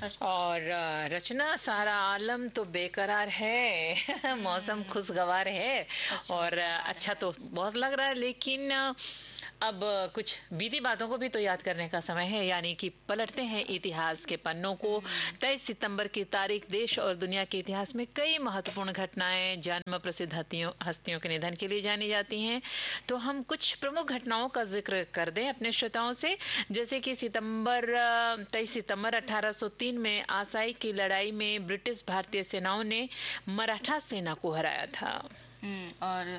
और रचना, सारा आलम तो बेकरार है। मौसम खुशगवार है और अच्छा तो बहुत लग रहा है, लेकिन अब कुछ बीती बातों को भी तो याद करने का समय है, यानी कि पलटते हैं इतिहास के पन्नों को। 23 सितंबर की तारीख देश और दुनिया के इतिहास में कई महत्वपूर्ण घटनाएं, जन्म, प्रसिद्ध हस्तियों के निधन के लिए जानी जाती हैं। तो हम कुछ प्रमुख घटनाओं का जिक्र कर दें अपने श्रोताओं से, जैसे कि 23 सितंबर 1803 में आसाई की लड़ाई में ब्रिटिश भारतीय सेनाओं ने मराठा सेना को हराया था। और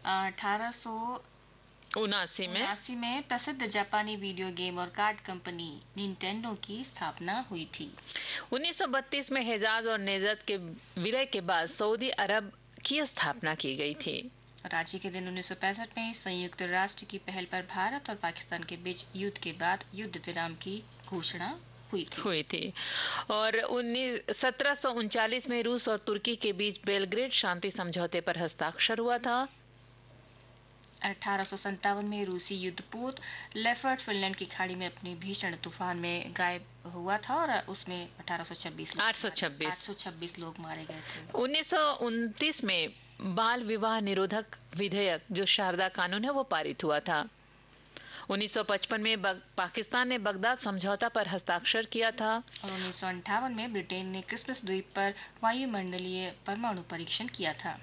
1879 में प्रसिद्ध जापानी वीडियो गेम और कार्ड कंपनी निंटेंडो की स्थापना हुई थी। 1932 में हिजाज और नेजद के विलय के बाद सऊदी अरब की स्थापना की गई थी। आज के दिन 1965 में संयुक्त राष्ट्र की पहल पर भारत और पाकिस्तान के बीच युद्ध के बाद युद्ध विराम की घोषणा हुई थी। और 1739 में रूस और तुर्की के बीच बेलग्रेड शांति समझौते पर हस्ताक्षर हुआ था। 1857 में रूसी युद्धपोत लेफर्ड फिनलैंड की खाड़ी में अपने भीषण तूफान में गायब हुआ था और उसमें 826 लोग मारे गए थे। 1929 में बाल विवाह निरोधक विधेयक, जो शारदा कानून है, वो पारित हुआ था। 1955 में पाकिस्तान ने बगदाद समझौता पर हस्ताक्षर किया था। और 1958 में ब्रिटेन ने क्रिसमस द्वीप पर वायुमंडलीय परमाणु परीक्षण किया था।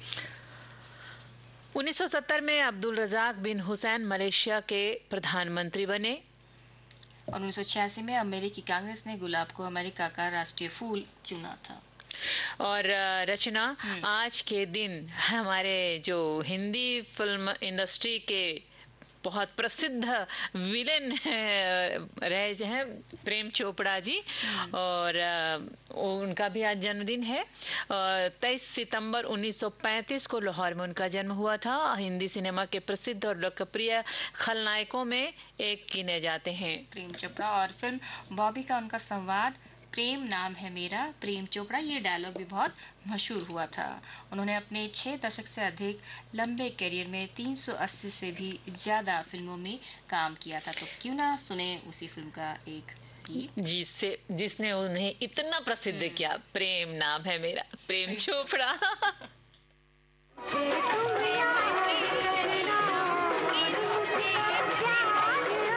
1970 में अब्दुल रजाक बिन हुसैन मलेशिया के प्रधानमंत्री बने। और 1986 में अमेरिकी कांग्रेस ने गुलाब को अमेरिका का राष्ट्रीय फूल चुना था। और रचना, आज के दिन हमारे जो हिंदी फिल्म इंडस्ट्री के बहुत प्रसिद्ध विलेन रहे हैं प्रेम चोपड़ा जी, और उनका भी आज जन्मदिन है। 23 सितंबर 1935 को लाहौर में उनका जन्म हुआ था। हिंदी सिनेमा के प्रसिद्ध और लोकप्रिय खलनायकों में एक गिने जाते हैं प्रेम चोपड़ा। और फिल्म बॉबी का उनका संवाद प्रेम नाम है मेरा, प्रेम चोपड़ा, ये डायलॉग भी बहुत मशहूर हुआ था। उन्होंने अपने 6 दशक से अधिक लंबे करियर में 380 से भी ज्यादा फिल्मों में काम किया था। तो क्यों ना सुने उसी फिल्म का एक गीत जिसने उन्हें इतना प्रसिद्ध किया, प्रेम नाम है मेरा, प्रेम चोपड़ा।